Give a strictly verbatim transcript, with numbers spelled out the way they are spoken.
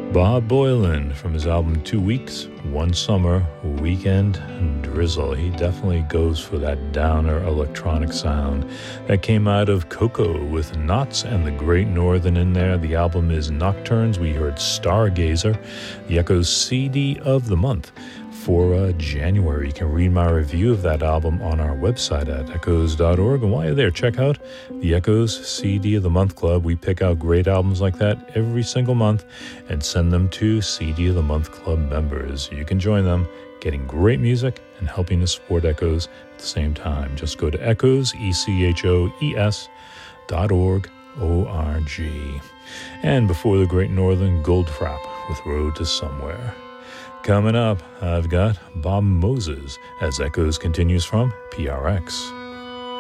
Bob Boilen from his album Two Weeks, One Summer, Weekend, Drizzle. He definitely goes for that downer electronic sound. That came out of Coco with Knots and the Great Northern in there. The album is Nocturnes. We heard Stargazer, the Echoes C D of the month for uh, January. You can read my review of that album on our website at echoes dot org. And while you're there, check out the Echoes C D of the Month Club. We pick out great albums like that every single month and send them to C D of the Month Club members. You can join them, getting great music and helping to support Echoes at the same time. Just go to echoes, E C H O E S dot org, O R G. And before the Great Northern, Goldfrapp with Road to Somewhere. Coming up, I've got Bob Moses as Echoes continues from P R X.